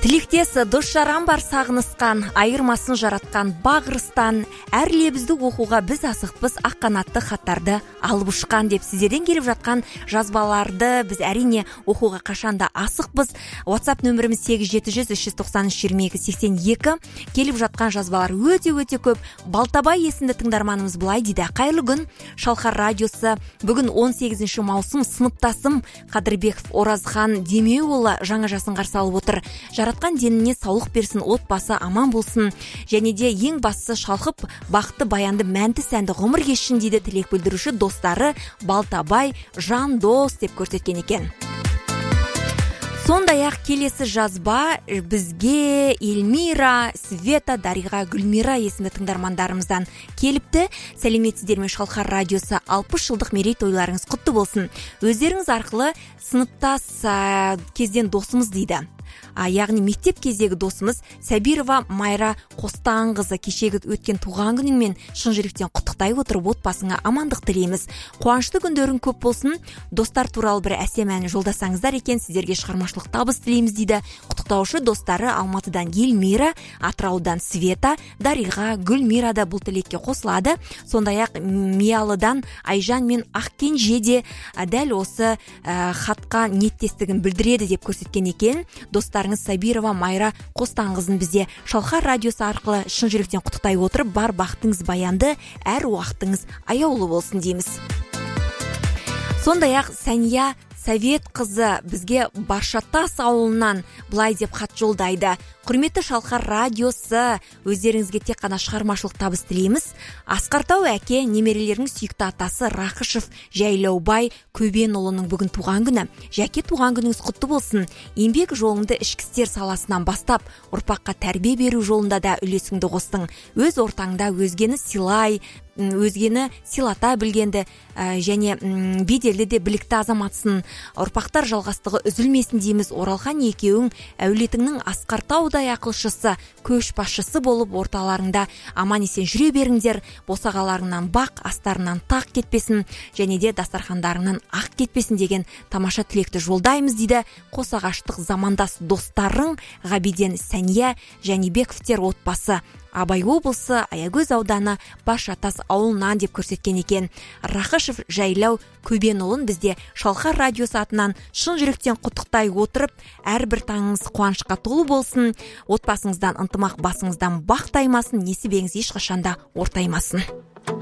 Тилектес дос жаран бар сағынысқан, айырмасын жаратқан бағырыстан, әр лебізді оқуға біз асықпыз ақ қанатты хаттарды алып ұшқан деп сіздерден келіп жатқан жазбаларды біз әрине оқуға қашанда асықпыз. WhatsApp нөміріміз 8700-393-22-82. Келіп жатқан жазбалар өте көп. Балтабай есімді тыңдарманымыз былай дейді: қайырлы күн, Шалқар радиосы. Бүгін 18 маусым, сыныптасым Қадырбеков Оразхан Демеуұлы жаңа жасын қарсы алып отыр. Жаратқан деніне саулық берсін, отбасы аман болсын, және де ең бастысы шалқып бақытты баянды мәнті сәнді ғұмыр кешсін дейді тілек білдіруші достары Балтабай Жандос деп көрсеткен екен. Сондай-ақ келесі жазба бізге Эльмира, Света, Дариға, Гүлмира есімді тыңдармандарымыздан келіпті. Сәлеметсіздер ме, Шалқар радиосы 60 жылдық мерейтойларыңыз құтты болсын. Өздеріңіз арқылы сыныптас кезден досымыз дейді. Яғни мектеп кездегі досымыз Сәбирова Майра Қостаңқызы кешегі өткен туған күніңмен шын жүректен құттықтай отырып отбасыңа амандық тілейміз. Қуанышты күндерің көп болсын. Достар туралы бір әсем ән жолдасаңыздар екен, сіздерге шығармашылық табыс тілейміз дейді. Құттықтаушы достары Алматыдан Эльмира, Атыраудан Света, Дариға, Гүлмира да бұл тілекке қосылады. Сондай-ақ Миялыдан Айжан мен Ақкенже де дәл осы хатқа ниеттестігін білдіреді деп көрсеткен екен. Достарыңыз Сабирова Майра Қостаңқызын бізде Шалқар радиосы арқылы шын жүректен құттықтай отырып, бар бақытыңыз баянды, әр уақытыңыз аяулы болсын дейміз. Сондай-ақ Сәния Совет қызы бізге Баршатас ауылынан былай деп хат жолдайды: құрметті Шалқар радиосы, өздеріңізге тек қана шығармашылық табыс тілейміз. Асқартау әке, немерелерінің сүйікті атасы Рақышев Жайлаубай Көбенұлының бүгін туған күні. Жәке, туған күніңіз құтты болсын. Еңбек жолыңды ішкі істер саласынан бастап, ұрпаққа тәрбие беру жолында да үлесіңді қостың. Өз ортаңда өзгені сыйлата білгенді және беделді де білікті азаматсың. Ұрпақтар жалғастығы үзілмесін дейміз. Оралхан екеуің әулетіңнің Асқартаудай ақылшысы, көшбасшысы болып орталарыңда аман есен жүре беріңдер. Босағаларыңнан бақ, астарынан тақ кетпесін, және де дастархандарыңнан ақ кетпесін деген тамаша тілекті жолдаймыз дейді. Қосағаштық замандас достарың Ғабиден Сәния Жәнібековтер отбасы, Абай облысы, Аягөз ауданы, Баршатас ауылынан деп көрсеткен екен. Рақышев Жайлау Көбенұлын бізде Шалқар радиосы атынан шын жүректен құттықтай отырып, әрбір таңыңыз қуанышқа толы болсын, отбасыңыздан ынтымақ, басыңыздан бақ таймасын, несібеңіз ешқашанда ортаймасын.